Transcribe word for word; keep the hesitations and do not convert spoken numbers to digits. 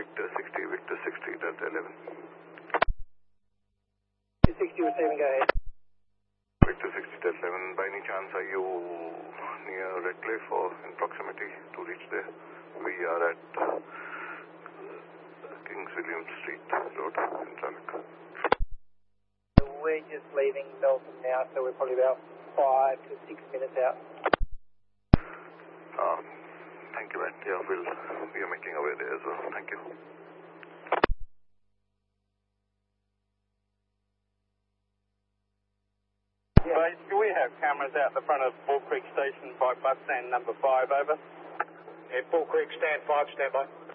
Victor sixty, Victor sixty, Delta eleven. sixty receiving, go ahead. Victor sixty, Delta eleven, by any chance are you near Redcliffe or in proximity to reach there? We are at uh, Kings William Street Road in traffic. We're just leaving Melbourne now, so we're probably about five to six minutes out. Uh, thank you, man. Yeah, we'll, we are making our way there as well. Thank you. Yeah. Base, do we have cameras out the front of Bull Creek Station by bus stand number five, over? Yeah, Bull Creek, stand five, stand by.